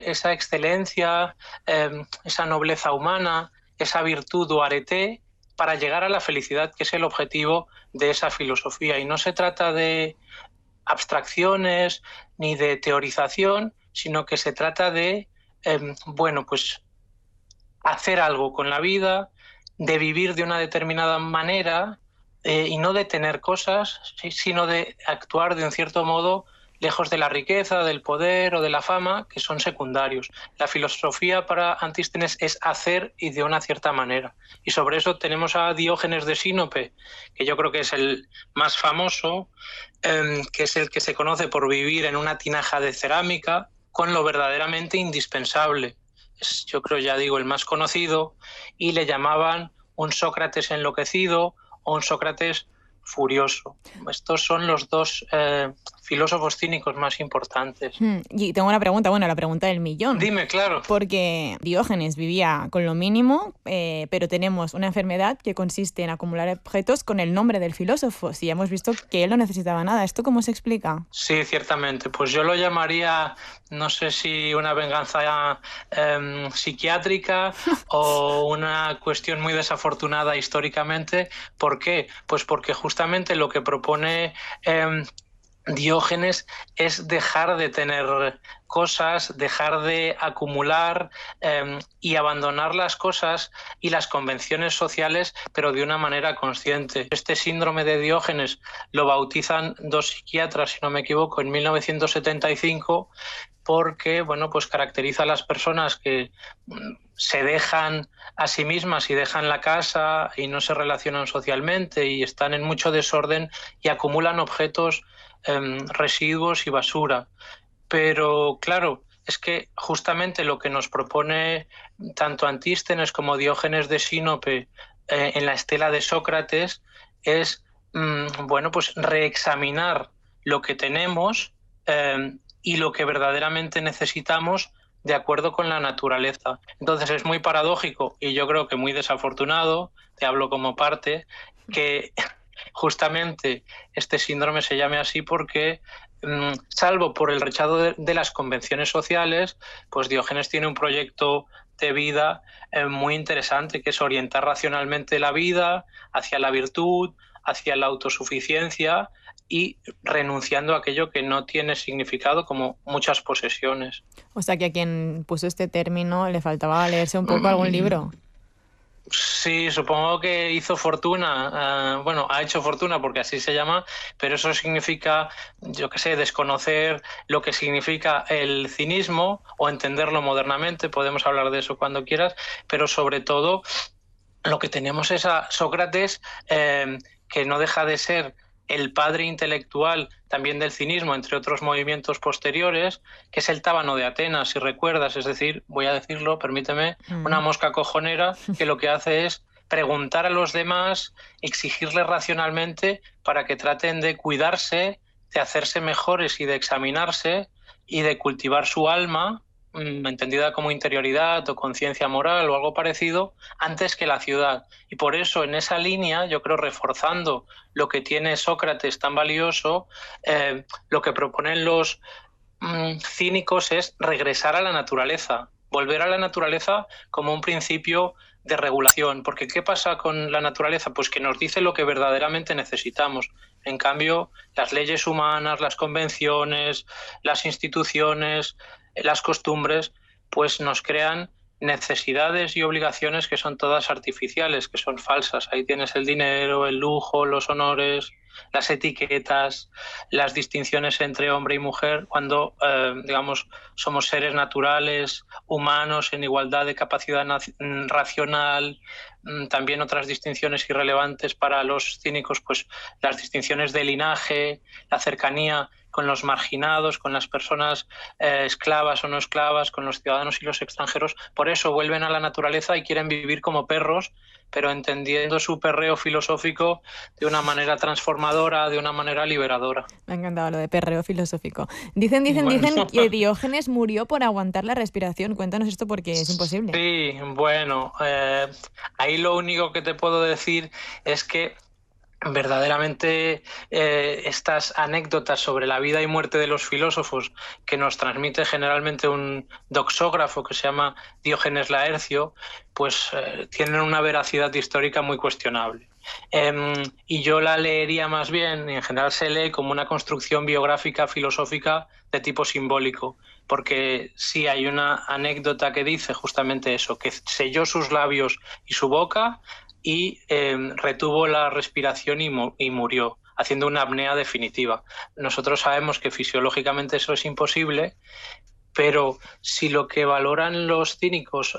esa excelencia, esa nobleza humana, esa virtud o arete para llegar a la felicidad, que es el objetivo de esa filosofía. Y no se trata de abstracciones ni de teorización, sino que se trata de, pues hacer algo con la vida, de vivir de una determinada manera y no de tener cosas, sino de actuar de un cierto modo lejos de la riqueza, del poder o de la fama, que son secundarios. La filosofía para Antístenes es hacer y de una cierta manera. Y sobre eso tenemos a Diógenes de Sinope, que yo creo que es el más famoso, que es el que se conoce por vivir en una tinaja de cerámica con lo verdaderamente indispensable. Es, yo creo, ya digo, el más conocido, y le llamaban un Sócrates enloquecido o un Sócrates furioso. Estos son los dos filósofos cínicos más importantes. Y tengo una pregunta, la pregunta del millón. Dime, claro. Porque Diógenes vivía con lo mínimo, pero tenemos una enfermedad que consiste en acumular objetos con el nombre del filósofo. Si ya hemos visto que él no necesitaba nada, ¿esto cómo se explica? Sí, ciertamente. Pues yo lo llamaría, no sé si una venganza psiquiátrica o una cuestión muy desafortunada históricamente. ¿Por qué? Pues porque justamente lo que propone Diógenes es dejar de tener cosas, dejar de acumular y abandonar las cosas y las convenciones sociales, pero de una manera consciente. Este síndrome de Diógenes lo bautizan dos psiquiatras, si no me equivoco, en 1975, porque pues caracteriza a las personas que se dejan a sí mismas y dejan la casa y no se relacionan socialmente y están en mucho desorden y acumulan objetos, residuos y basura. Pero claro, es que justamente lo que nos propone tanto Antístenes como Diógenes de Sinope en la estela de Sócrates es pues reexaminar lo que tenemos y lo que verdaderamente necesitamos de acuerdo con la naturaleza. Entonces es muy paradójico y yo creo que muy desafortunado, te hablo como parte, que justamente este síndrome se llame así porque, salvo por el rechazo de las convenciones sociales, pues Diógenes tiene un proyecto de vida muy interesante, que es orientar racionalmente la vida hacia la virtud, hacia la autosuficiencia y renunciando a aquello que no tiene significado, como muchas posesiones. O sea que a quien puso este término le faltaba leerse un poco algún libro. Sí, supongo que hizo fortuna, ha hecho fortuna porque así se llama, pero eso significa, yo qué sé, desconocer lo que significa el cinismo o entenderlo modernamente, podemos hablar de eso cuando quieras, pero sobre todo lo que tenemos es a Sócrates, que no deja de ser el padre intelectual también del cinismo, entre otros movimientos posteriores, que es el tábano de Atenas, si recuerdas, es decir, voy a decirlo, permíteme, una mosca cojonera que lo que hace es preguntar a los demás, exigirles racionalmente para que traten de cuidarse, de hacerse mejores y de examinarse y de cultivar su alma, entendida como interioridad o conciencia moral o algo parecido, antes que la ciudad. Y por eso, en esa línea, yo creo, reforzando lo que tiene Sócrates tan valioso, lo que proponen los cínicos es regresar a la naturaleza, volver a la naturaleza como un principio de regulación. Porque ¿qué pasa con la naturaleza? Pues que nos dice lo que verdaderamente necesitamos. En cambio, las leyes humanas, las convenciones, las instituciones, las costumbres, pues nos crean necesidades y obligaciones que son todas artificiales, que son falsas. Ahí tienes el dinero, el lujo, los honores, las etiquetas, las distinciones entre hombre y mujer, cuando, somos seres naturales, humanos, en igualdad de capacidad racional. También otras distinciones irrelevantes para los cínicos, pues las distinciones de linaje, la cercanía con los marginados, con las personas esclavas o no esclavas, con los ciudadanos y los extranjeros. Por eso vuelven a la naturaleza y quieren vivir como perros, pero entendiendo su perreo filosófico de una manera transformadora, de una manera liberadora. Me ha encantado lo de perreo filosófico. Dicen que Diógenes murió por aguantar la respiración. Cuéntanos esto porque es imposible. Sí, ahí lo único que te puedo decir es que verdaderamente estas anécdotas sobre la vida y muerte de los filósofos que nos transmite generalmente un doxógrafo que se llama Diógenes Laercio, pues tienen una veracidad histórica muy cuestionable. Y yo la leería más bien, y en general se lee como una construcción biográfica filosófica de tipo simbólico, porque sí hay una anécdota que dice justamente eso, que selló sus labios y su boca y retuvo la respiración y murió, haciendo una apnea definitiva. Nosotros sabemos que fisiológicamente eso es imposible, pero si lo que valoran los cínicos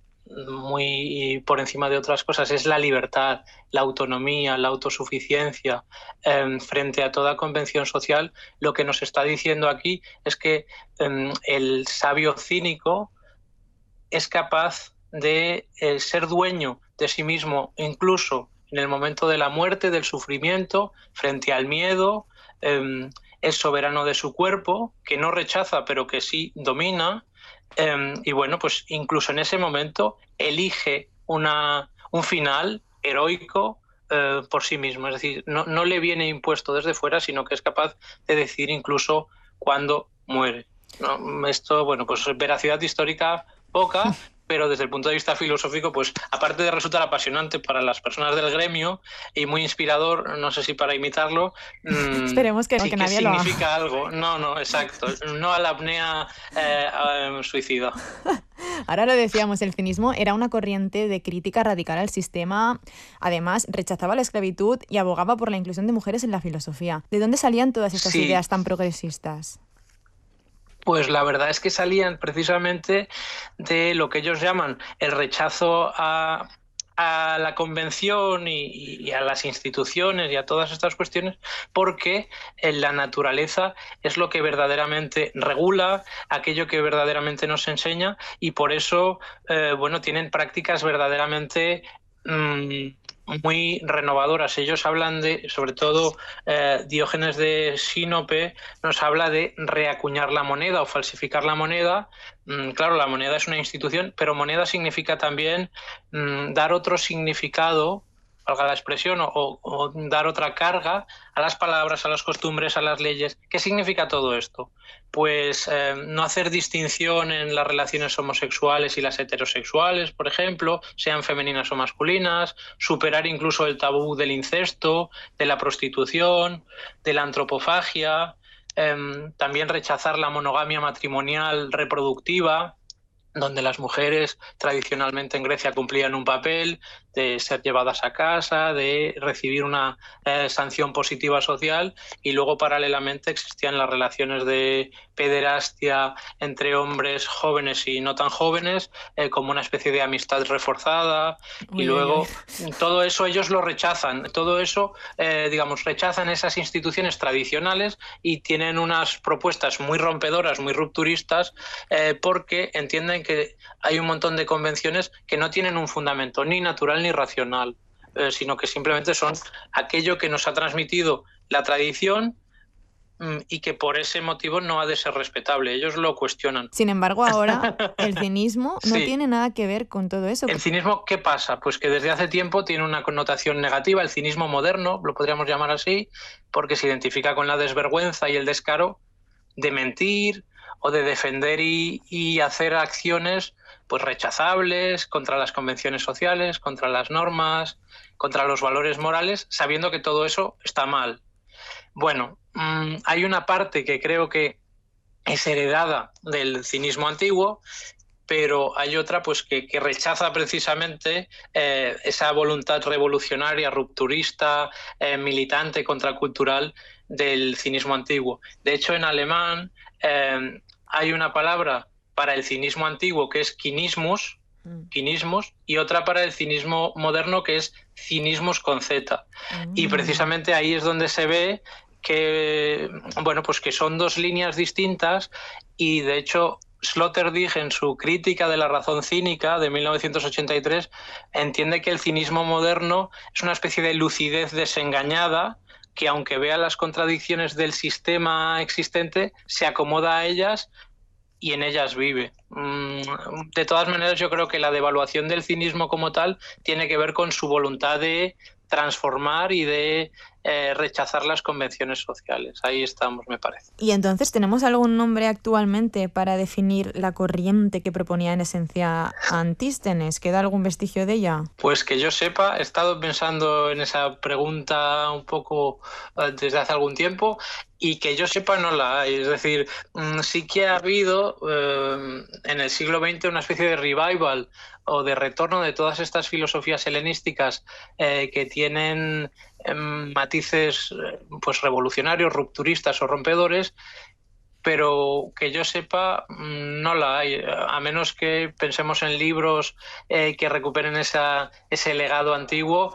muy por encima de otras cosas es la libertad, la autonomía, la autosuficiencia frente a toda convención social, lo que nos está diciendo aquí es que el sabio cínico es capaz de ser dueño de sí mismo, incluso en el momento de la muerte, del sufrimiento, frente al miedo, es soberano de su cuerpo, que no rechaza, pero que sí domina, y bueno, pues incluso en ese momento elige un final heroico por sí mismo. Es decir, no le viene impuesto desde fuera, sino que es capaz de decidir incluso cuándo muere, ¿no? Esto, bueno, pues veracidad histórica poca, pero desde el punto de vista filosófico, pues aparte de resultar apasionante para las personas del gremio y muy inspirador, no sé si para imitarlo, Esperemos que, sí que que nadie lo haga. significa algo. No, exacto. No a la apnea suicida. Ahora lo decíamos, el cinismo era una corriente de crítica radical al sistema. Además, rechazaba la esclavitud y abogaba por la inclusión de mujeres en la filosofía. ¿De dónde salían todas estas Sí, ideas tan progresistas? pues la verdad es que salían precisamente de lo que ellos llaman el rechazo a la convención y a las instituciones y a todas estas cuestiones, porque la naturaleza es lo que verdaderamente regula, aquello que verdaderamente nos enseña, y por eso bueno, tienen prácticas verdaderamente muy renovadoras. Ellos hablan de, sobre todo Diógenes de Sinope nos habla de reacuñar la moneda o falsificar la moneda. Claro, la moneda es una institución, pero moneda significa también dar otro significado, valga la expresión, o dar otra carga a las palabras, a las costumbres, a las leyes. ¿Qué significa todo esto? Pues no hacer distinción en las relaciones homosexuales y las heterosexuales, por ejemplo, sean femeninas o masculinas, superar incluso el tabú del incesto, de la prostitución, de la antropofagia, también rechazar la monogamia matrimonial reproductiva, donde las mujeres tradicionalmente en Grecia cumplían un papel de ser llevadas a casa, de recibir una sanción positiva social, y luego paralelamente existían las relaciones de pederastia entre hombres jóvenes y no tan jóvenes, como una especie de amistad reforzada, y Uy, uy, uy. luego todo eso ellos lo rechazan, todo eso, digamos, rechazan esas instituciones tradicionales y tienen unas propuestas muy rompedoras, muy rupturistas, porque entienden que hay un montón de convenciones que no tienen un fundamento ni natural ni racional, sino que simplemente son aquello que nos ha transmitido la tradición y que por ese motivo no ha de ser respetable. Ellos lo cuestionan. Sin embargo, ahora el cinismo no Sí. tiene nada que ver con todo eso. El cinismo, ¿qué pasa? Pues que desde hace tiempo tiene una connotación negativa, el cinismo moderno, lo podríamos llamar así, porque se identifica con la desvergüenza y el descaro de mentir o de defender y hacer acciones pues rechazables contra las convenciones sociales, contra las normas, contra los valores morales, sabiendo que todo eso está mal. Bueno, hay una parte que creo que es heredada del cinismo antiguo, pero hay otra pues que rechaza precisamente esa voluntad revolucionaria, rupturista, militante, contracultural del cinismo antiguo. De hecho, en alemán hay una palabra para el cinismo antiguo que es Kynismus, y otra para el cinismo moderno que es cinismus con Z. Y precisamente ahí es donde se ve que, bueno, pues que son dos líneas distintas, y de hecho Sloterdijk, en su crítica de la razón cínica de 1983, entiende que el cinismo moderno es una especie de lucidez desengañada que, aunque vea las contradicciones del sistema existente, se acomoda a ellas y en ellas vive. De todas maneras, yo creo que la devaluación del cinismo como tal tiene que ver con su voluntad de transformar y de rechazar las convenciones sociales. Ahí estamos, me parece. Y entonces, ¿tenemos algún nombre actualmente para definir la corriente que proponía en esencia Antístenes? ¿Queda algún vestigio de ella? Pues que yo sepa, he estado pensando en esa pregunta un poco desde hace algún tiempo, y que yo sepa no la hay. Es decir, sí que ha habido en el siglo XX una especie de revival o de retorno de todas estas filosofías helenísticas que tienen matices pues revolucionarios, rupturistas o rompedores, pero que yo sepa no la hay, a menos que pensemos en libros que recuperen ese legado antiguo.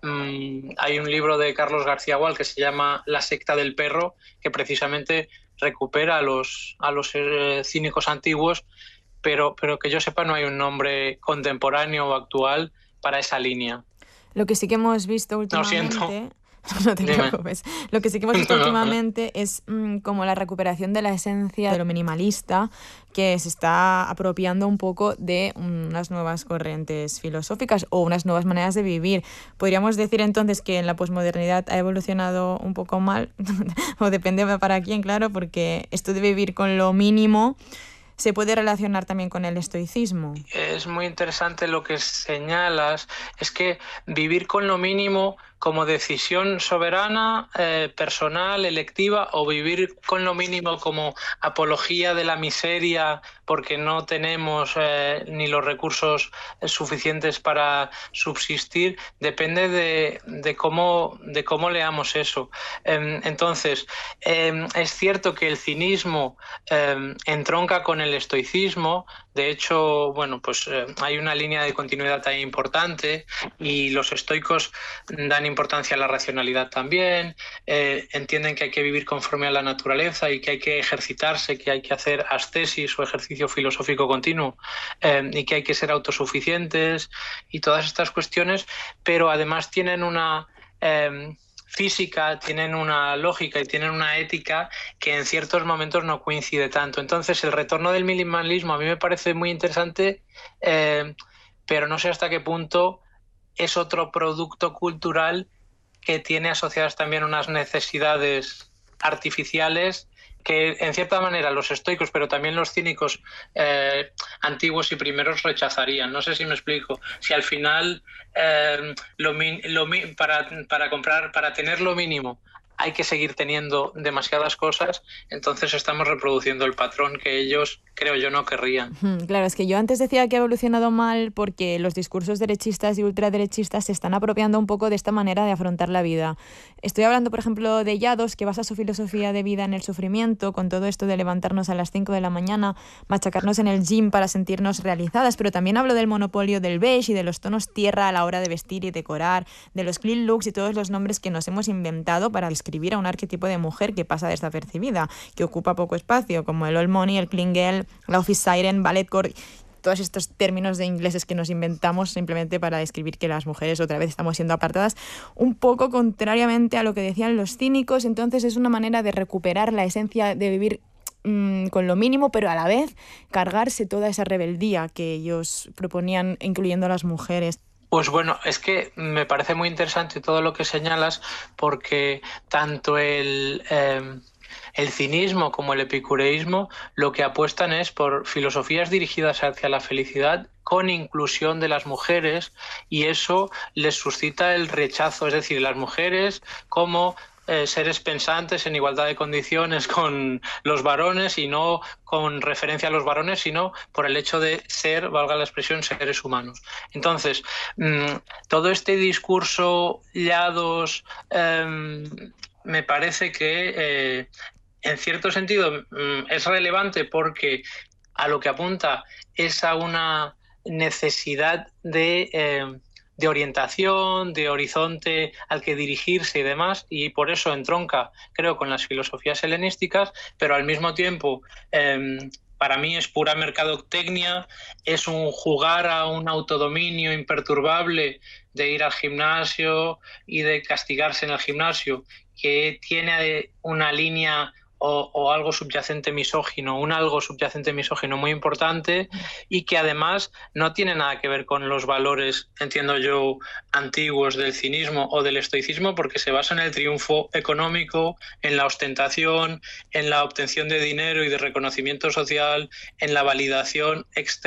Hay un libro de Carlos García Gual que se llama La secta del perro, que precisamente recupera a los cínicos antiguos, pero que yo sepa no hay un nombre contemporáneo o actual para esa línea. Lo que sí que hemos visto últimamente... Lo siento. No te preocupes. Lo que sí que hemos visto últimamente es como la recuperación de la esencia de lo minimalista, que se está apropiando un poco de unas nuevas corrientes filosóficas o unas nuevas maneras de vivir. Podríamos decir entonces que en la posmodernidad ha evolucionado un poco mal, o depende para quién, claro, porque esto de vivir con lo mínimo se puede relacionar también con el estoicismo. Es muy interesante lo que señalas, es que vivir con lo mínimo como decisión soberana, personal, electiva, o vivir con lo mínimo como apología de la miseria porque no tenemos ni los recursos suficientes para subsistir, depende de cómo leamos eso. Entonces, es cierto que el cinismo entronca con el estoicismo. De hecho, bueno, pues hay una línea de continuidad ahí importante, y los estoicos dan importancia a la racionalidad también, entienden que hay que vivir conforme a la naturaleza y que hay que ejercitarse, que hay que hacer ascesis o ejercicio filosófico continuo, y que hay que ser autosuficientes y todas estas cuestiones, pero además tienen una física, tienen una lógica y tienen una ética que en ciertos momentos no coincide tanto. Entonces, el retorno del minimalismo a mí me parece muy interesante, pero no sé hasta qué punto es otro producto cultural que tiene asociadas también unas necesidades artificiales que en cierta manera los estoicos, pero también los cínicos antiguos y primeros rechazarían. No sé si me explico. Si al final para tener lo mínimo hay que seguir teniendo demasiadas cosas, entonces estamos reproduciendo el patrón que ellos, creo yo, no querrían. Claro, es que yo antes decía que ha evolucionado mal porque los discursos derechistas y ultraderechistas se están apropiando un poco de esta manera de afrontar la vida. Estoy hablando, por ejemplo, de Yados, que basa su filosofía de vida en el sufrimiento, con todo esto de levantarnos a las 5 de la mañana, machacarnos en el gym para sentirnos realizadas, pero también hablo del monopolio del beige y de los tonos tierra a la hora de vestir y decorar, de los clean looks y todos los nombres que nos hemos inventado para describir a un arquetipo de mujer que pasa desapercibida, que ocupa poco espacio, como el old money, el clean girl, la office siren, ballet core, todos estos términos de ingleses que nos inventamos simplemente para describir que las mujeres otra vez estamos siendo apartadas, un poco contrariamente a lo que decían los cínicos. Entonces es una manera de recuperar la esencia de vivir con lo mínimo, pero a la vez cargarse toda esa rebeldía que ellos proponían, incluyendo a las mujeres. Pues bueno, es que me parece muy interesante todo lo que señalas, porque tanto el cinismo como el epicureísmo lo que apuestan es por filosofías dirigidas hacia la felicidad con inclusión de las mujeres, y eso les suscita el rechazo, es decir, las mujeres como seres pensantes en igualdad de condiciones con los varones, y no con referencia a los varones, sino por el hecho de ser, valga la expresión, seres humanos. Entonces, todo este discurso Llados me parece que en cierto sentido es relevante, porque a lo que apunta es a una necesidad de orientación, de horizonte al que dirigirse y demás, y por eso entronca, creo, con las filosofías helenísticas, pero al mismo tiempo para mí es pura mercadotecnia, es un jugar a un autodominio imperturbable de ir al gimnasio y de castigarse en el gimnasio, que tiene una línea o algo subyacente misógino, un algo subyacente misógino muy importante y que además no tiene nada que ver con los valores, entiendo yo, antiguos del cinismo o del estoicismo, porque se basa en el triunfo económico, en la ostentación, en la obtención de dinero y de reconocimiento social, en la validación externa